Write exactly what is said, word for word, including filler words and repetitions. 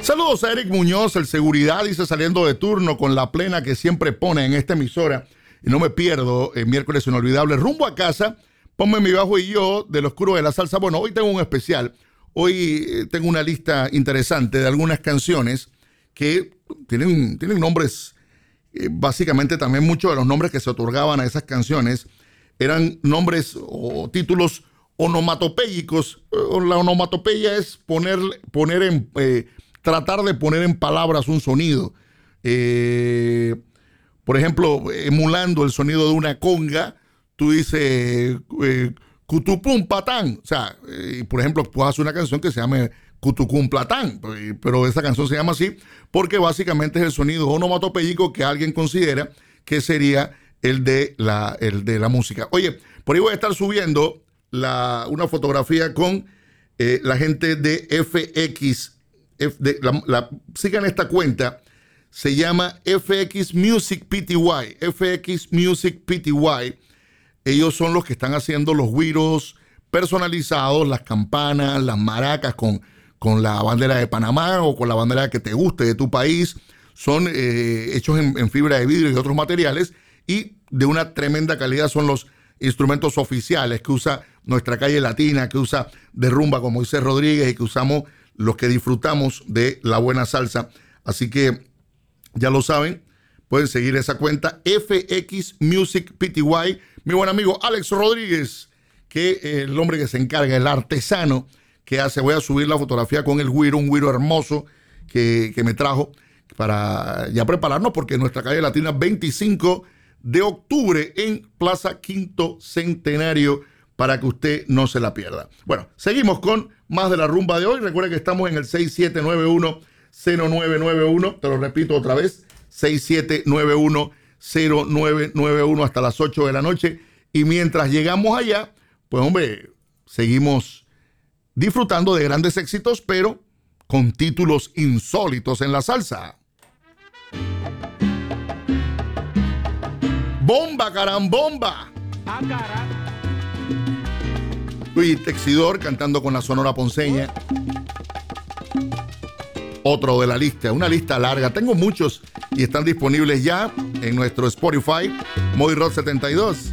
Saludos a Eric Muñoz, el seguridad, dice saliendo de turno con la plena que siempre pone en esta emisora. Y no me pierdo el miércoles inolvidable. Rumbo a casa, ponme mi bajo y yo del oscuro de la salsa. Bueno, hoy tengo un especial. Hoy tengo una lista interesante de algunas canciones que tienen, tienen nombres, eh, básicamente también muchos de los nombres que se otorgaban a esas canciones eran nombres o títulos onomatopéyicos. La onomatopeya es poner, poner en... Eh, tratar de poner en palabras un sonido. Eh, por ejemplo, emulando el sonido de una conga, tú dices eh, Cutupum Patán. O sea, eh, por ejemplo, puedes hacer una canción que se llame Cutucum Platán, pero esa canción se llama así porque básicamente es el sonido onomatopéyico que alguien considera que sería el de la, el de la música. Oye, por ahí voy a estar subiendo la, una fotografía con eh, la gente de F X. De, la, la, sigan esta cuenta, se llama F X Music P T Y, F X Music P T Y. Ellos son los que están haciendo los güiros personalizados, las campanas, las maracas con, con la bandera de Panamá o con la bandera que te guste de tu país. Son eh, hechos en, en fibra de vidrio y otros materiales y de una tremenda calidad. Son los instrumentos oficiales que usa nuestra calle latina, que usa de rumba con Moisés Rodríguez y que usamos los que disfrutamos de la buena salsa. Así que ya lo saben, pueden seguir esa cuenta F X Music P T Y. Mi buen amigo Alex Rodríguez, que es el hombre que se encarga, el artesano que hace. Voy a subir la fotografía con el güiro, un güiro hermoso que, que me trajo para ya prepararnos porque nuestra calle latina veinticinco de octubre en Plaza Quinto Centenario, para que usted no se la pierda. Bueno, seguimos con más de la rumba de hoy. Recuerda que estamos en el seis siete nueve uno cero nueve nueve uno. Te lo repito otra vez, seis siete nueve uno cero nueve nueve uno hasta las ocho de la noche. Y mientras llegamos allá, pues hombre, seguimos disfrutando de grandes éxitos, pero con títulos insólitos en la salsa. ¡Bomba, carambomba! ¡Ah, cara! Luis Texidor cantando con la Sonora Ponceña. Otro de la lista, una lista larga. Tengo muchos y están disponibles ya en nuestro Spotify, Moy Rock setenta y dos.